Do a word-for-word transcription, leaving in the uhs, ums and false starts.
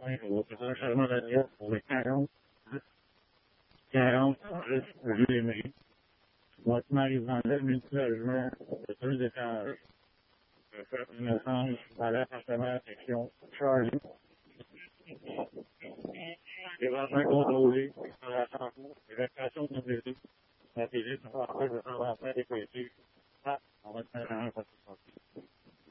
matin, je vais faire un changement d'adresse pour les quarante, quarante, rue des Mairies. Moi, tu m'arrives dans le multi-logement, de deux étages. Je vais faire une naissance dans l'appartement section Charlie. Les enfants contrôlés, dans la santé.